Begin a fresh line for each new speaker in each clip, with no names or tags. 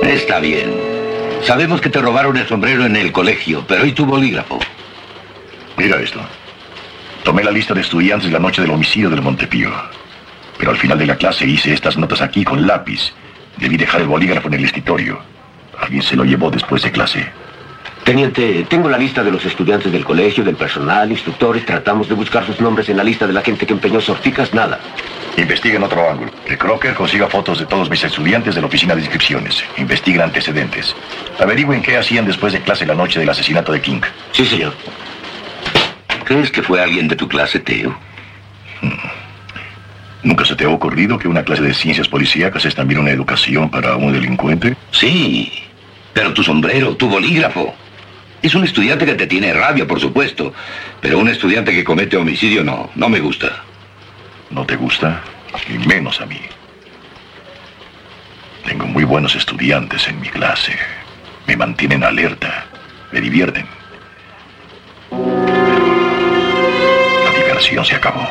Está bien. Sabemos que te robaron el sombrero en el colegio, pero ¿y tu bolígrafo?
Mira esto. Tomé la lista de estudiantes la noche del homicidio del Montepío. Pero al final de la clase hice estas notas aquí con lápiz. Debí dejar el bolígrafo en el escritorio. Alguien se lo llevó después de clase.
Teniente, tengo la lista de los estudiantes del colegio, del personal, instructores. Tratamos de buscar sus nombres en la lista de la gente que empeñó sortijas. Nada.
Investiguen otro ángulo. Que Crocker consiga fotos de todos mis estudiantes de la oficina de inscripciones. Investiguen antecedentes. Averigüen qué hacían después de clase la noche del asesinato de King.
Sí, señor.
¿Crees que fue alguien de tu clase, Theo?
¿Nunca se te ha ocurrido que una clase de ciencias policíacas es también una educación para un delincuente?
Sí, pero tu sombrero, tu bolígrafo. Es un estudiante que te tiene rabia, por supuesto. Pero un estudiante que comete homicidio no me gusta.
¿No te gusta? Y menos a mí. Tengo muy buenos estudiantes en mi clase. Me mantienen alerta. Me divierten. Pero la diversión se acabó.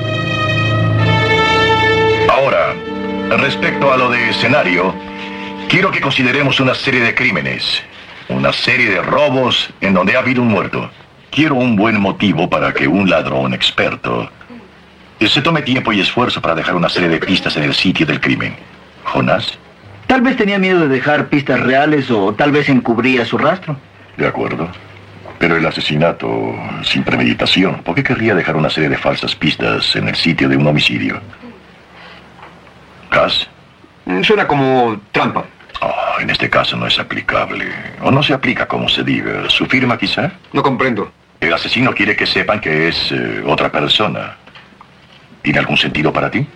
Ahora, respecto a lo de escenario, quiero que consideremos una serie de crímenes. Una serie de robos en donde ha habido un muerto. Quiero un buen motivo para que un ladrón experto se tome tiempo y esfuerzo para dejar una serie de pistas en el sitio del crimen. ¿Jonás?
Tal vez tenía miedo de dejar pistas reales o tal vez encubría su rastro.
De acuerdo. Pero el asesinato sin premeditación, ¿por qué querría dejar una serie de falsas pistas en el sitio de un homicidio? ¿Cass?
Suena como trampa.
Oh, en este caso no es aplicable. O no se aplica como se diga. ¿Su firma quizá?
No comprendo.
El asesino quiere que sepan que es otra persona. ¿Tiene algún sentido para ti?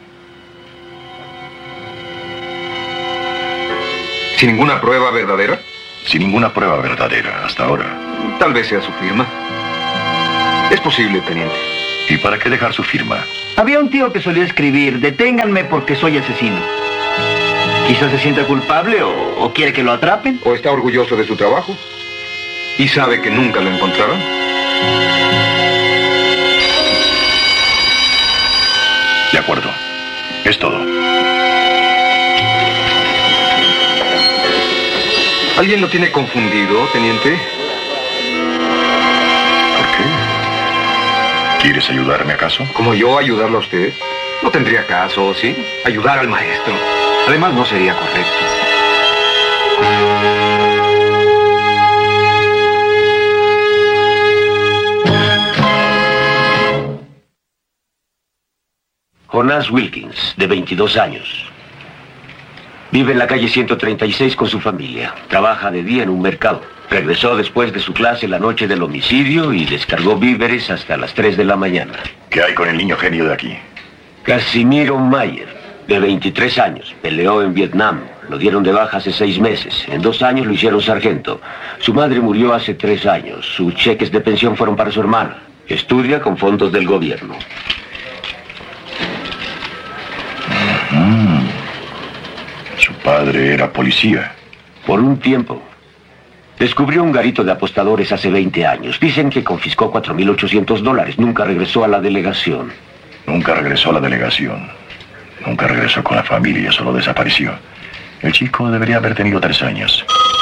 ¿Sin ninguna prueba verdadera?
Sin ninguna prueba verdadera hasta ahora.
Tal vez sea su firma. Es posible, teniente.
¿Y para qué dejar su firma?
Había un tío que solía escribir, deténganme porque soy asesino. Quizás se sienta culpable o quiere que lo atrapen.
¿O está orgulloso de su trabajo? ¿Y sabe que nunca lo encontraron?
De acuerdo. Es todo.
¿Alguien lo tiene confundido, teniente?
¿Por qué? ¿Quieres ayudarme acaso?
¿Como yo ayudarlo a usted? No tendría caso, ¿sí? Ayudar al maestro. Además, no sería correcto. Jonás Wilkins, de 22 años. Vive en la calle 136 con su familia. Trabaja de día en un mercado. Regresó después de su clase la noche del homicidio y descargó víveres hasta las 3 de la mañana.
¿Qué hay con el niño genio de aquí?
Casimiro Mayer, de 23 años. Peleó en Vietnam. Lo dieron de baja hace 6 meses. En 2 años lo hicieron sargento. Su madre murió hace 3 años. Sus cheques de pensión fueron para su hermana. Estudia con fondos del gobierno.
Su padre era policía.
Por un tiempo. Descubrió un garito de apostadores hace 20 años. Dicen que confiscó $4,800. Nunca regresó a la delegación.
Nunca regresó a la delegación. Nunca regresó con la familia, solo desapareció. El chico debería haber tenido 3 años.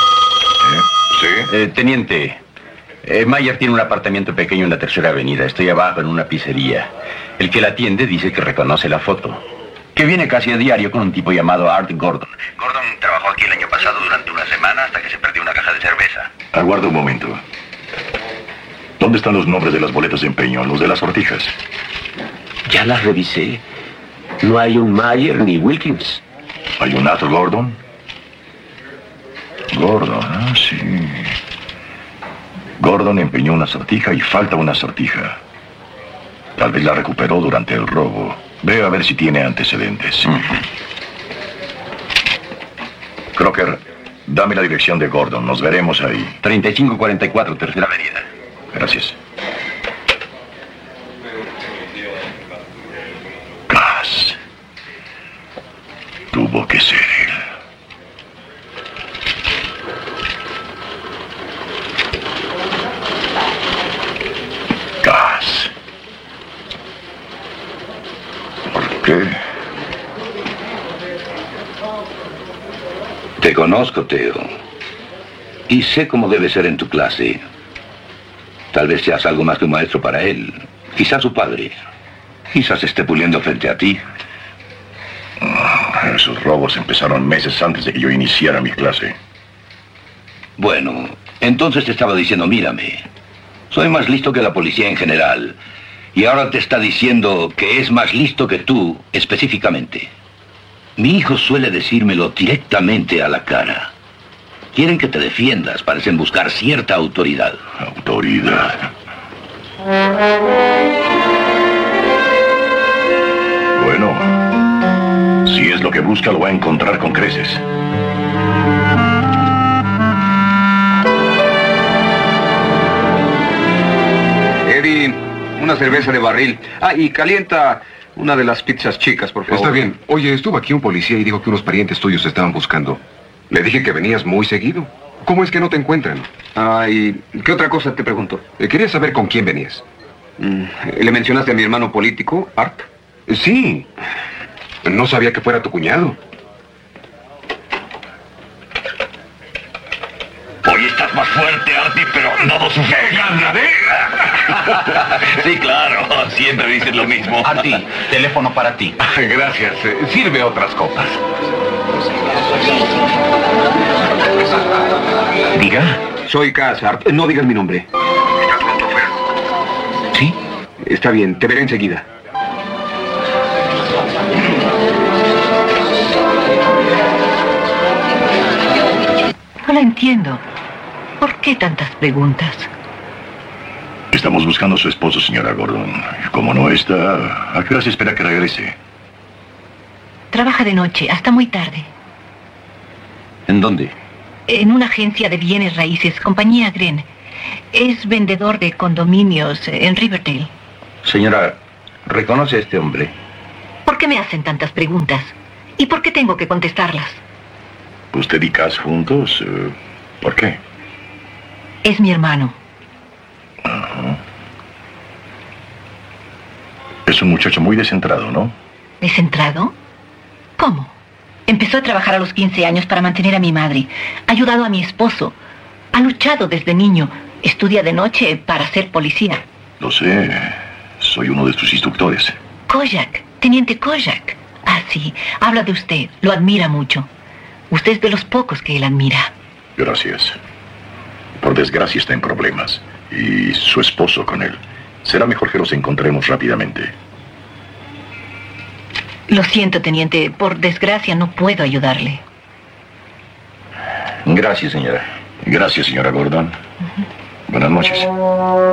¿Sí?
Teniente, Mayer tiene un apartamento pequeño en la Tercera Avenida. Estoy abajo en una pizzería. El que la atiende dice que reconoce la foto. Que viene casi a diario con un tipo llamado Art Gordon.
Gordon trabajó aquí el año pasado durante una semana hasta que se perdió una caja de cerveza.
Aguarda un momento. ¿Dónde están los nombres de las boletas de empeño, los de las sortijas?
Ya las revisé. No hay un Mayer ni Wilkins.
¿Hay un Art Gordon? Gordon, sí. Gordon empeñó una sortija y falta una sortija. Tal vez la recuperó durante el robo. Ve a ver si tiene antecedentes. Crocker, dame la dirección de Gordon. Nos veremos ahí.
3544, Tercera Avenida.
Gracias. Cass. Tuvo que ser él. Cass. ¿Por qué?
Te conozco, Teo. Y sé cómo debe ser en tu clase. Tal vez seas algo más que un maestro para él. Quizás su padre. Quizás esté puliendo frente a ti.
Esos robos empezaron meses antes de que yo iniciara mi clase.
Bueno, entonces te estaba diciendo, mírame. Soy más listo que la policía en general. Y ahora te está diciendo que es más listo que tú, específicamente. Mi hijo suele decírmelo directamente a la cara. Quieren que te defiendas, parecen buscar cierta autoridad.
Autoridad. Bueno, si es lo que busca, lo va a encontrar con creces.
Eddie, una cerveza de barril. Y calienta una de las pizzas chicas, por favor.
Está bien. Oye, estuvo aquí un policía y dijo que unos parientes tuyos te estaban buscando. Le dije que venías muy seguido. ¿Cómo es que no te encuentran?
¿Y qué otra cosa te pregunto?
Quería saber con quién venías.
¿Le mencionaste a mi hermano político, Art?
Sí. No sabía que fuera tu cuñado.
Hoy estás más fuerte, Artie, pero no sufre.
Sí, claro. Siempre dices lo mismo.
Artie, teléfono para ti.
Gracias. Sirve otras copas.
Diga.
Soy Cass, Art. No digas mi nombre.
¿Estás con tu chofer?
¿Sí?
Está bien, te veré enseguida.
No la entiendo. ¿Por qué tantas preguntas?
Estamos buscando a su esposo, señora Gordon. Como no está, ¿a qué hora se espera que regrese?
Trabaja de noche, hasta muy tarde.
¿En dónde?
En una agencia de bienes raíces, compañía Gren. Es vendedor de condominios en Riverdale.
Señora, ¿reconoce a este hombre?
¿Por qué me hacen tantas preguntas? ¿Y por qué tengo que contestarlas?
¿Usted y Cass juntos? ¿Por qué?
Es mi hermano.
Es un muchacho muy descentrado, ¿no?
¿Descentrado? ¿Cómo? Empezó a trabajar a los 15 años para mantener a mi madre. Ha ayudado a mi esposo. Ha luchado desde niño. Estudia de noche para ser policía.
Lo sé. Soy uno de sus instructores.
Kojak, teniente Kojak. Ah, sí. Habla de usted. Lo admira mucho. Usted es de los pocos que él admira.
Gracias. Por desgracia está en problemas. Y su esposo con él. Será mejor que los encontremos rápidamente.
Lo siento, teniente. Por desgracia no puedo ayudarle.
Gracias, señora.
Gracias, señora Gordon. Buenas noches.